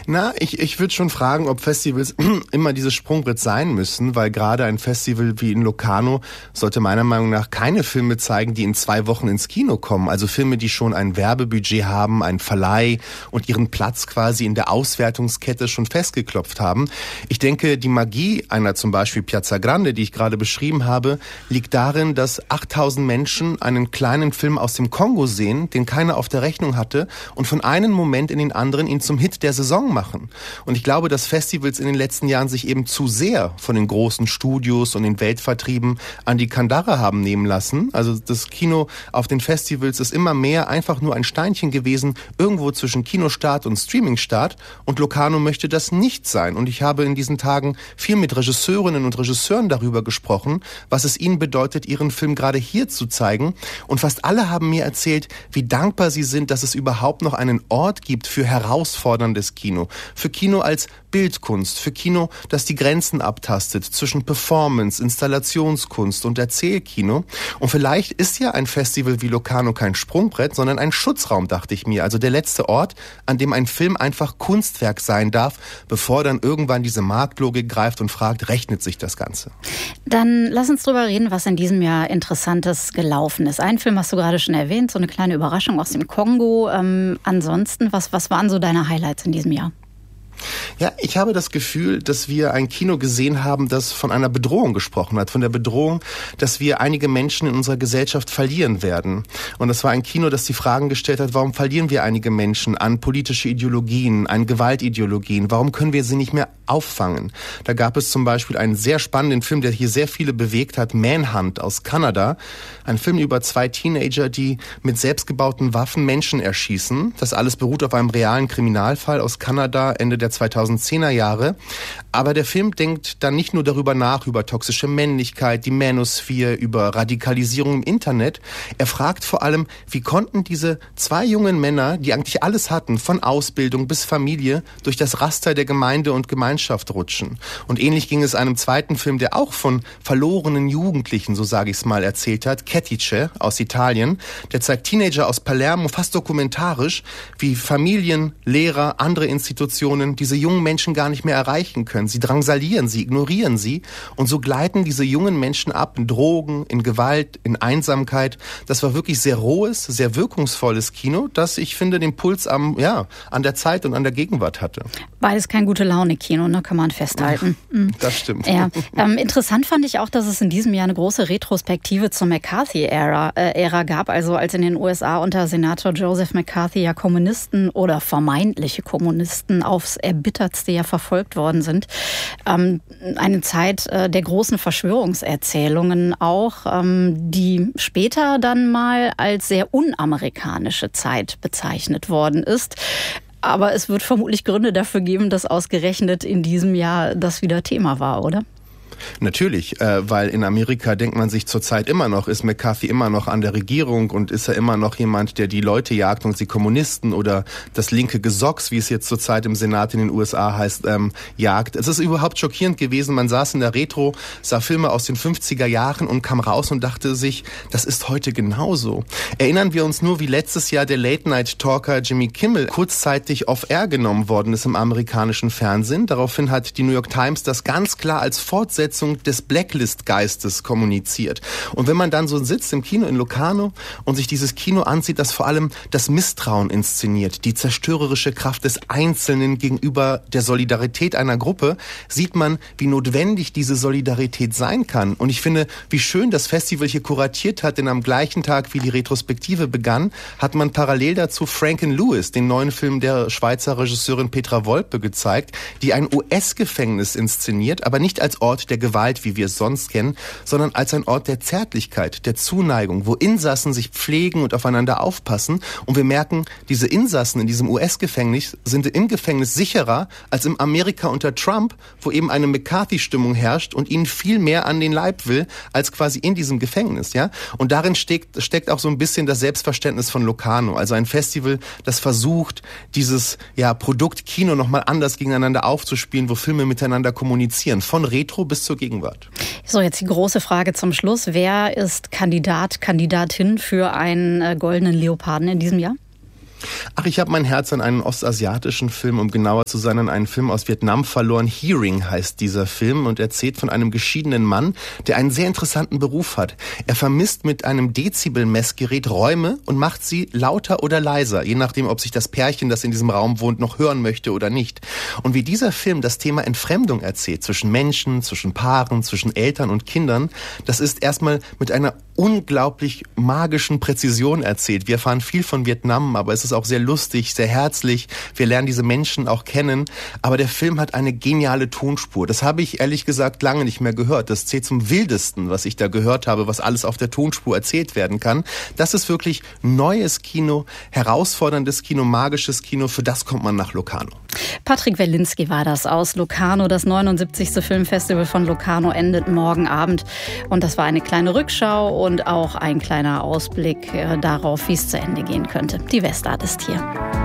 Na, ich würde schon fragen, ob Festivals immer dieses Sprungbrett sein müssen, weil gerade ein Festival wie in Locarno sollte meiner Meinung nach keine Filme zeigen, die in 2 Wochen ins Kino kommen. Also Filme, die schon ein Werbebudget haben, einen Verleih und ihren Platz quasi in der Auswertungskette schon festgeklopft haben. Ich denke, die Magie einer zum Beispiel Piazza Grande, die ich gerade beschrieben habe, liegt darin, dass 8000 Menschen einen kleinen Film aus dem Kongo sehen, den keiner auf der Rechnung hatte und von einem Moment in den anderen ihn zum Hit der Saison machen. Und ich glaube, dass Festivals in den letzten Jahren sich eben zu sehr von den großen Studios und den Weltvertrieben an die Kandare haben nehmen lassen. Also das Kino auf den Festivals ist immer mehr einfach nur ein Steinchen gewesen, irgendwo zwischen Kinostart und Streamingstart. Und Locarno möchte das nicht sein. Und ich habe in diesen Tagen viel mit Regisseurinnen und Regisseuren darüber gesprochen, was es ihnen bedeutet, ihren Film gerade hier zu zeigen. Und fast alle haben mir erzählt, wie dankbar sie sind, dass es überhaupt noch einen Ort gibt für herausforderndes Kino. Für Kino als Bildkunst, für Kino, das die Grenzen abtastet zwischen Performance, Installationskunst und Erzählkino. Und vielleicht ist ja ein Festival wie Locarno kein Sprungbrett, sondern ein Schutzraum, dachte ich mir. Also der letzte Ort, an dem ein Film einfach Kunstwerk sein darf, bevor dann irgendwann diese Marktlogik greift und fragt, rechnet sich das Ganze? Dann lass uns drüber reden, was in diesem Jahr Interessantes gelaufen ist. Einen Film hast du gerade schon erwähnt, so eine kleine Überraschung aus dem Kongo. Ansonsten, was waren so deine Highlights in diesem Jahr? Ja, ich habe das Gefühl, dass wir ein Kino gesehen haben, das von einer Bedrohung gesprochen hat. Von der Bedrohung, dass wir einige Menschen in unserer Gesellschaft verlieren werden. Und das war ein Kino, das die Fragen gestellt hat, warum verlieren wir einige Menschen an politische Ideologien, an Gewaltideologien? Warum können wir sie nicht mehr auffangen? Da gab es zum Beispiel einen sehr spannenden Film, der hier sehr viele bewegt hat, Manhunt aus Kanada. Ein Film über 2 Teenager, die mit selbstgebauten Waffen Menschen erschießen. Das alles beruht auf einem realen Kriminalfall aus Kanada, Ende der 2010er Jahre. Aber der Film denkt dann nicht nur darüber nach, über toxische Männlichkeit, die Manosphere, über Radikalisierung im Internet. Er fragt vor allem, wie konnten diese 2 jungen Männer, die eigentlich alles hatten, von Ausbildung bis Familie, durch das Raster der Gemeinde und Gemeinschaft rutschen. Und ähnlich ging es einem zweiten Film, der auch von verlorenen Jugendlichen, so sage ich es mal, erzählt hat, Kettice aus Italien. Der zeigt Teenager aus Palermo fast dokumentarisch, wie Familien, Lehrer, andere Institutionen diese jungen Menschen gar nicht mehr erreichen können. Sie drangsalieren sie, ignorieren sie und so gleiten diese jungen Menschen ab in Drogen, in Gewalt, in Einsamkeit. Das war wirklich sehr rohes, sehr wirkungsvolles Kino, das, ich finde, den Puls an der Zeit und an der Gegenwart hatte. Beides kein Gute-Laune-Kino, ne, kann man festhalten. Das stimmt. Ja. Interessant fand ich auch, dass es in diesem Jahr eine große Retrospektive zur McCarthy-Ära gab, also als in den USA unter Senator Joseph McCarthy ja Kommunisten oder vermeintliche Kommunisten aufs Erbittertste ja verfolgt worden sind. Eine Zeit der großen Verschwörungserzählungen auch, die später dann mal als sehr unamerikanische Zeit bezeichnet worden ist. Aber es wird vermutlich Gründe dafür geben, dass ausgerechnet in diesem Jahr das wieder Thema war, oder? Natürlich, weil in Amerika denkt man sich zurzeit immer noch, ist McCarthy immer noch an der Regierung und ist er immer noch jemand, der die Leute jagt und die Kommunisten oder das linke Gesocks, wie es jetzt zurzeit im Senat in den USA heißt, jagt. Es ist überhaupt schockierend gewesen. Man saß in der Retro, sah Filme aus den 50er Jahren und kam raus und dachte sich, das ist heute genauso. Erinnern wir uns nur, wie letztes Jahr der Late-Night-Talker Jimmy Kimmel kurzzeitig off-air genommen worden ist im amerikanischen Fernsehen. Daraufhin hat die New York Times das ganz klar als Fortsetzung des Blacklist-Geistes kommuniziert. Und wenn man dann so sitzt im Kino in Locarno und sich dieses Kino ansieht, das vor allem das Misstrauen inszeniert, die zerstörerische Kraft des Einzelnen gegenüber der Solidarität einer Gruppe, sieht man, wie notwendig diese Solidarität sein kann. Und ich finde, wie schön das Festival hier kuratiert hat, denn am gleichen Tag, wie die Retrospektive begann, hat man parallel dazu Franken Lewis, den neuen Film der Schweizer Regisseurin Petra Volpe, gezeigt, die ein US-Gefängnis inszeniert, aber nicht als Ort der Gewalt, wie wir es sonst kennen, sondern als ein Ort der Zärtlichkeit, der Zuneigung, wo Insassen sich pflegen und aufeinander aufpassen. Und wir merken, diese Insassen in diesem US-Gefängnis sind im Gefängnis sicherer als im Amerika unter Trump, wo eben eine McCarthy-Stimmung herrscht und ihnen viel mehr an den Leib will, als quasi in diesem Gefängnis. Ja? Und darin steckt auch so ein bisschen das Selbstverständnis von Locarno, also ein Festival, das versucht, dieses Produkt Kino nochmal anders gegeneinander aufzuspielen, wo Filme miteinander kommunizieren, von Retro bis zur Gegenwart. So, jetzt die große Frage zum Schluss. Wer ist Kandidatin für einen goldenen Leoparden in diesem Jahr? Ach, ich habe mein Herz an einen ostasiatischen Film, um genauer zu sein, an einen Film aus Vietnam verloren. Hearing heißt dieser Film und erzählt von einem geschiedenen Mann, der einen sehr interessanten Beruf hat. Er vermisst mit einem Dezibel-Messgerät Räume und macht sie lauter oder leiser, je nachdem, ob sich das Pärchen, das in diesem Raum wohnt, noch hören möchte oder nicht. Und wie dieser Film das Thema Entfremdung erzählt, zwischen Menschen, zwischen Paaren, zwischen Eltern und Kindern, das ist erstmal mit einer unglaublich magischen Präzision erzählt. Wir erfahren viel von Vietnam, aber es ist auch sehr lustig, sehr herzlich. Wir lernen diese Menschen auch kennen. Aber der Film hat eine geniale Tonspur. Das habe ich ehrlich gesagt lange nicht mehr gehört. Das zählt zum Wildesten, was ich da gehört habe, was alles auf der Tonspur erzählt werden kann. Das ist wirklich neues Kino, herausforderndes Kino, magisches Kino. Für das kommt man nach Locarno. Patrick Welinski war das aus Locarno. Das 79. Filmfestival von Locarno endet morgen Abend. Und das war eine kleine Rückschau und auch ein kleiner Ausblick darauf, wie es zu Ende gehen könnte. Die Westart ist hier.